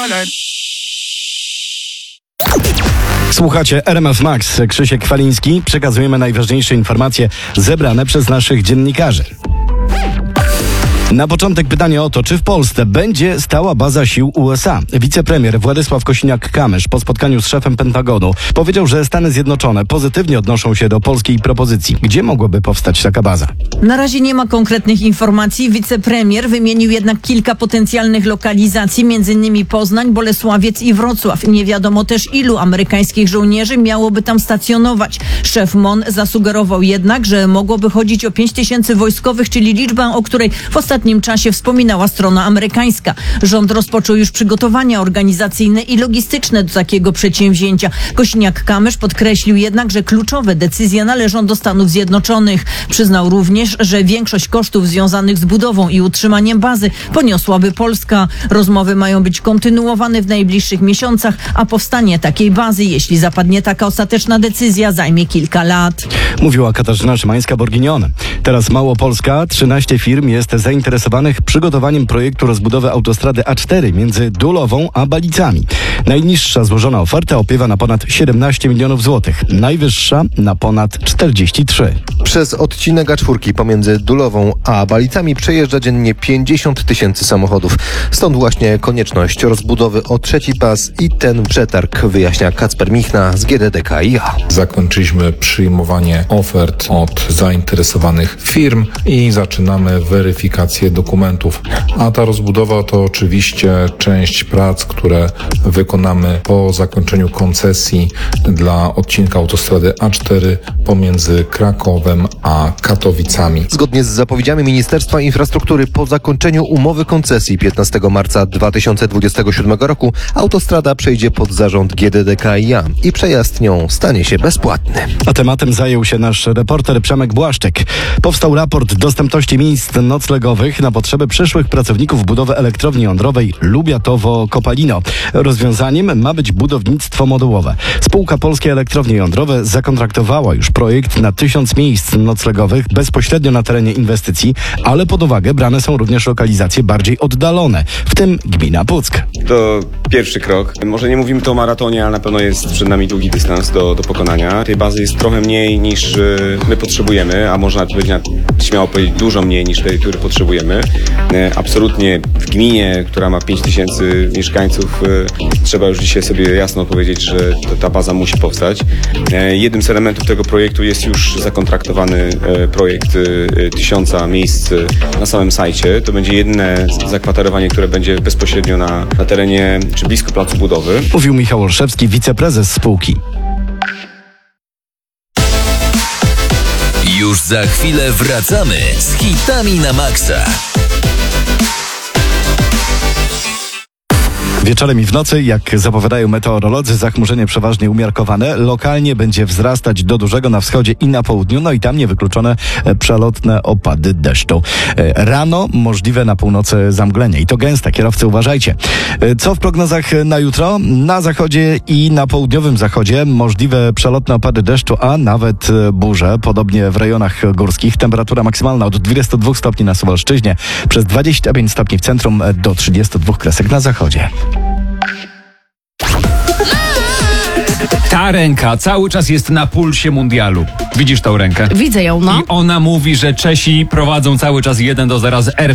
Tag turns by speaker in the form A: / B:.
A: Słuchacie RMF Max. Krzysiek Kwaliński. Przekazujemy najważniejsze informacje zebrane przez naszych dziennikarzy. Na początek pytanie o to, czy w Polsce będzie stała baza sił USA. Wicepremier Władysław Kosiniak-Kamysz po spotkaniu z szefem Pentagonu powiedział, że Stany Zjednoczone pozytywnie odnoszą się do polskiej propozycji. Gdzie mogłaby powstać taka baza?
B: Na razie nie ma konkretnych informacji. Wicepremier wymienił jednak kilka potencjalnych lokalizacji, m.in. Poznań, Bolesławiec i Wrocław. Nie wiadomo też, ilu amerykańskich żołnierzy miałoby tam stacjonować. Szef MON zasugerował jednak, że mogłoby chodzić o 5000 wojskowych, czyli liczbę, o której w ostatnim czasie wspominała strona amerykańska. Rząd rozpoczął już przygotowania organizacyjne i logistyczne do takiego przedsięwzięcia. Kosiniak-Kamysz podkreślił jednak, że kluczowe decyzje należą do Stanów Zjednoczonych. Przyznał również, że większość kosztów związanych z budową i utrzymaniem bazy poniosłaby Polska. Rozmowy mają być kontynuowane w najbliższych miesiącach, a powstanie takiej bazy, jeśli zapadnie taka ostateczna decyzja, zajmie kilka lat.
A: Mówiła Katarzyna Szymańska-Borginione. Teraz Małopolska. 13 firm jest zainteresowanych przygotowaniem projektu rozbudowy autostrady A4 między Dulową a Balicami. Najniższa złożona oferta opiewa na ponad 17 milionów złotych. Najwyższa na ponad 43.
C: Przez odcinek A4 pomiędzy Dulową a Balicami przejeżdża dziennie 50 000 samochodów. Stąd właśnie konieczność rozbudowy o trzeci pas i ten przetarg, wyjaśnia Kacper Michna z GDDKiA.
D: Zakończyliśmy przyjmowanie ofert od zainteresowanych firm i zaczynamy weryfikację dokumentów. A ta rozbudowa to oczywiście część prac, które wykonamy po zakończeniu koncesji dla odcinka autostrady A4 pomiędzy Krakowem a Katowicami.
C: Zgodnie z zapowiedziami Ministerstwa Infrastruktury po zakończeniu umowy koncesji 15 marca 2027 roku autostrada przejdzie pod zarząd GDDKiA i przejazd nią stanie się bezpłatny.
A: A tematem zajął się nasz reporter Przemek Błaszczek. Powstał raport dostępności miejsc noclegowych na potrzeby przyszłych pracowników budowy elektrowni jądrowej Lubiatowo-Kopalino. Rozwiązaniem ma być budownictwo modułowe. Spółka Polskie Elektrownie Jądrowe zakontraktowała już projekt na 1000 miejsc noclegowych bezpośrednio na terenie inwestycji, ale pod uwagę brane są również lokalizacje bardziej oddalone, w tym gmina Puck.
E: To pierwszy krok. Może nie mówimy tu o maratonie, ale na pewno jest przed nami długi dystans do pokonania. Tej bazy jest trochę mniej niż my potrzebujemy, a można śmiało powiedzieć dużo mniej niż tej, który potrzebujemy. Absolutnie w gminie, która ma 5000 mieszkańców, trzeba już dzisiaj sobie jasno powiedzieć, że ta baza musi powstać. Jednym z elementów tego projektu jest już zakontraktowany projekt 1000 miejsc na samym sajcie. To będzie jedyne zakwaterowanie, które będzie bezpośrednio na terenie czy blisko placu budowy.
A: Mówił Michał Olszewski, wiceprezes spółki.
F: Już za chwilę wracamy z hitami na maksa.
A: Wieczorem i w nocy, jak zapowiadają meteorolodzy, zachmurzenie przeważnie umiarkowane. Lokalnie będzie wzrastać do dużego na wschodzie i na południu, no i tam niewykluczone przelotne opady deszczu. Rano możliwe na północy zamglenie i to gęste. Kierowcy, uważajcie. Co w prognozach na jutro? Na zachodzie i na południowym zachodzie możliwe przelotne opady deszczu, a nawet burze, podobnie w rejonach górskich. Temperatura maksymalna od 22 stopni na Suwalszczyźnie, przez 25 stopni w centrum, do 32 kresek na zachodzie.
G: Ta ręka cały czas jest na pulsie mundialu. Widzisz tą rękę?
H: Widzę ją, no.
G: I ona mówi, że Czesi prowadzą cały czas 1-0 z